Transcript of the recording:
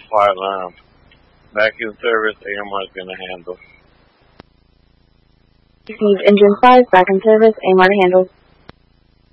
flight alarm. Back in service, AMR is going to handle. Engine 5, back in service, AMR to handle.